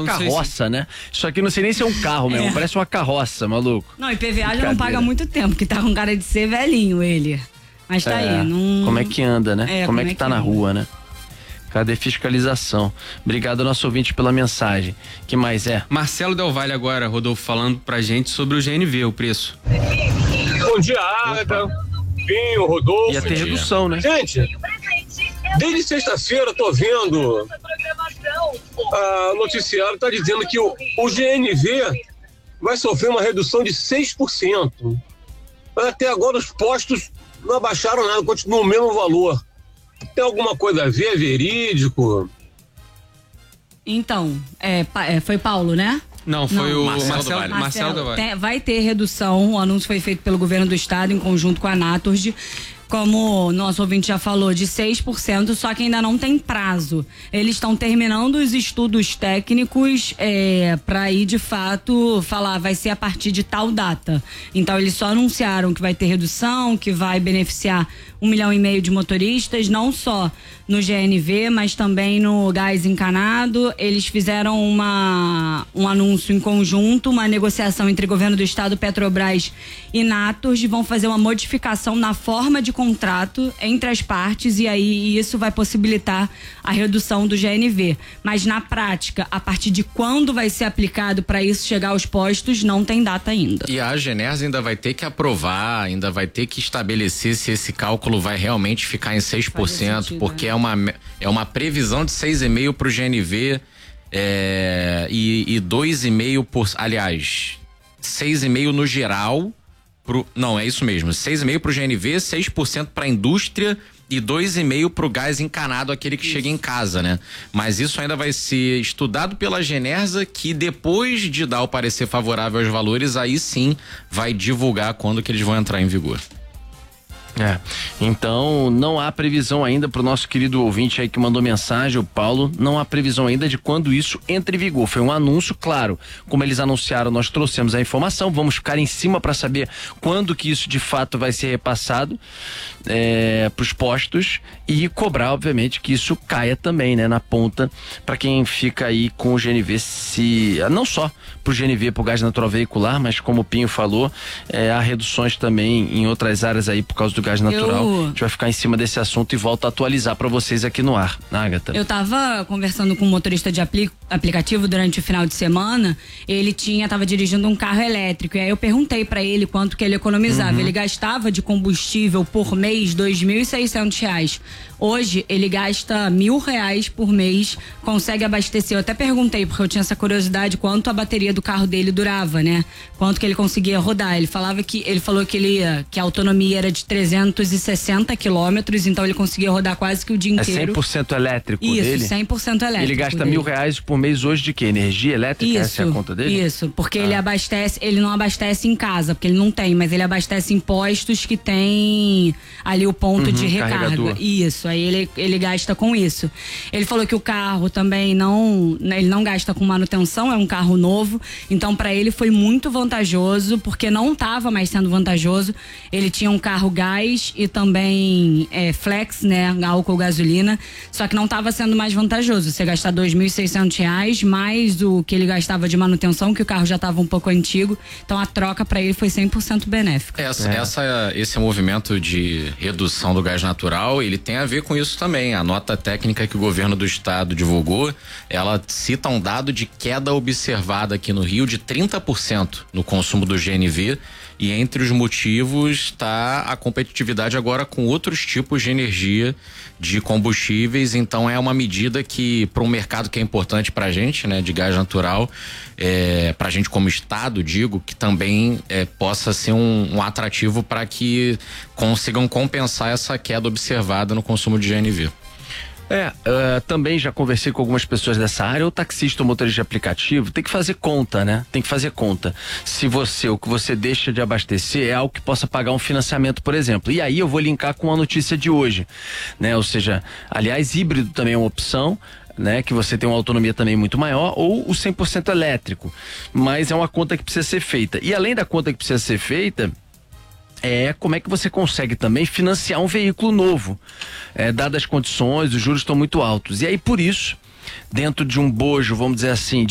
uma carroça, né? Isso aqui não sei nem se é um carro mesmo, parece uma carroça, maluco. Não, IPVA já não paga há muito tempo, que tá com cara de ser velhinho ele. Mas tá aí, não... Como é que anda, né? Como é que tá na rua, né? Cadê fiscalização? Obrigado, nosso ouvinte, pela mensagem. Que mais é? Marcelo Del Valle agora, Rodolfo, falando pra gente sobre o GNV, o preço. Bom dia, Agatha, Pinho, Rodolfo. Ia ter redução, né? Gente, desde sexta-feira eu tô vendo a noticiário tá dizendo que o GNV vai sofrer uma redução de 6%. Mas até agora os postos não abaixaram nada, continuam o mesmo valor. Tem alguma coisa a ver, verídico? Então, foi Paulo, né? Não, foi o Marcelo Del Valle. Vai ter redução, o anúncio foi feito pelo governo do estado em conjunto com a Naturgy, como o nosso ouvinte já falou, de 6%, só que ainda não tem prazo. Eles estão terminando os estudos técnicos para aí, de fato, falar vai ser a partir de tal data. Então, eles só anunciaram que vai ter redução, que vai beneficiar 1,5 milhão de motoristas, não só no GNV, mas também no gás encanado. Eles fizeram um anúncio em conjunto, uma negociação entre o governo do estado, Petrobras e Naturgy, vão fazer uma modificação na forma de contrato entre as partes e aí isso vai possibilitar a redução do GNV. Mas na prática, a partir de quando vai ser aplicado para isso chegar aos postos, não tem data ainda. E a Agenerz ainda vai ter que aprovar, ainda vai ter que estabelecer se esse cálculo vai realmente ficar em 6%, sentido, porque é uma previsão de 6,5% para o GNV e 2,5%, aliás, 6,5% no geral. Não, é isso mesmo, 6,5% pro GNV, 6% pra indústria e 2,5% pro gás encanado, aquele que chega em casa, né? Mas isso ainda vai ser estudado pela Agenerz, que depois de dar o parecer favorável aos valores, aí sim vai divulgar quando que eles vão entrar em vigor. Então não há previsão ainda pro nosso querido ouvinte aí que mandou mensagem, o Paulo, não há previsão ainda de quando isso entre em vigor. Foi um anúncio, claro, como eles anunciaram, nós trouxemos a informação, vamos ficar em cima para saber quando que isso de fato vai ser repassado pros postos e cobrar, obviamente, que isso caia também, né, na ponta, para quem fica aí com o GNV, não só pro GNV, pro gás natural veicular, mas como o Pinho falou, há reduções também em outras áreas aí por causa do gás natural. A gente vai ficar em cima desse assunto e volta a atualizar para vocês aqui no ar, Agatha. Eu tava conversando com um motorista de aplicativo durante o final de semana, ele tava dirigindo um carro elétrico, e aí eu perguntei para ele quanto que ele economizava. Ele gastava de combustível por mês R$2.600. Hoje ele gasta R$1.000 por mês, consegue abastecer. Eu até perguntei, porque eu tinha essa curiosidade, quanto a bateria do carro dele durava, né? Quanto que ele conseguia rodar. Ele falou que a autonomia era de 360 quilômetros, então ele conseguia rodar quase que o dia inteiro. 100% elétrico dele? Isso, 100% elétrico. Ele gasta R$1.000 por mês hoje de quê? Energia elétrica? Essa é a conta dele? Isso, porque ele não abastece em casa, porque ele não tem, mas ele abastece em postos que tem ali o ponto de recarga. Carregador. Isso, aí ele gasta com isso. Ele falou que o carro também ele não gasta com manutenção, é um carro novo, então para ele foi muito vantajoso, porque não estava mais sendo vantajoso. Ele tinha um carro gás e também flex, né, álcool, gasolina, só que não estava sendo mais vantajoso. Você gastar R$2.600 mais o que ele gastava de manutenção, que o carro já estava um pouco antigo, então a troca para ele foi 100% benéfica. Esse movimento de redução do gás natural, ele tem a ver com isso também. A nota técnica que o governo do estado divulgou, ela cita um dado de queda observada aqui no Rio de 30% no consumo do GNV, e entre os motivos está a competitividade agora com outros tipos de energia, de combustíveis. Então é uma medida que, para um mercado que é importante para a gente, né, de gás natural, para a gente como estado, digo, que também possa ser um atrativo para que consigam compensar essa queda observada no consumo de GNV. Também já conversei com algumas pessoas dessa área. O taxista ou motorista de aplicativo tem que fazer conta, né? Tem que fazer conta. Se o que você deixa de abastecer é algo que possa pagar um financiamento, por exemplo. E aí eu vou linkar com a notícia de hoje, né? Ou seja, aliás, híbrido também é uma opção, né, que você tem uma autonomia também muito maior, ou o 100% elétrico. Mas é uma conta que precisa ser feita. E além da conta que precisa ser feita, como é que você consegue também financiar um veículo novo, dadas as condições, os juros estão muito altos. E aí, por isso, dentro de um bojo, vamos dizer assim,